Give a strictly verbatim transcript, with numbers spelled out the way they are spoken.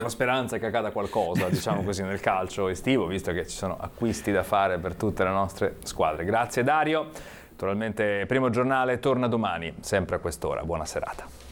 La speranza che accada qualcosa, diciamo così, nel calcio estivo, visto che ci sono acquisti da fare per tutte le nostre squadre. Grazie Dario, naturalmente Primo Giornale torna domani, sempre a quest'ora. Buona serata.